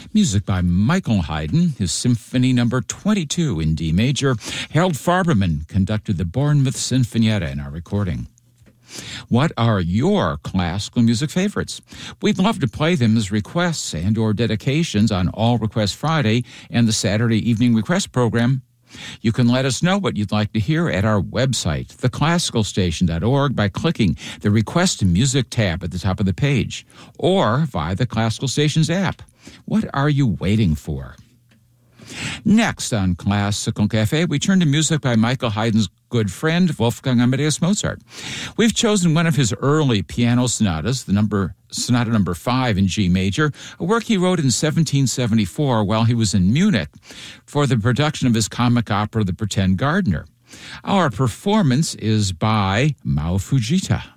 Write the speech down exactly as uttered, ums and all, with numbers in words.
Music by Michael Haydn, his Symphony Number twenty-two in D major. Harold Farberman conducted the Bournemouth Sinfonietta in our recording. What are your classical music favorites? We'd love to play them as requests and or dedications on All Request Friday and the Saturday Evening Request program. You can let us know what you'd like to hear at our website, the classical station dot org, by clicking the Request Music tab at the top of the page, or via the Classical Stations app. What are you waiting for? Next on Classical Cafe, we turn to music by Michael Haydn's good friend, Wolfgang Amadeus Mozart. We've chosen one of his early piano sonatas, the number Sonata Number five in G major, a work he wrote in seventeen seventy-four while he was in Munich for the production of his comic opera, The Pretend Gardener. Our performance is by Mao Fujita.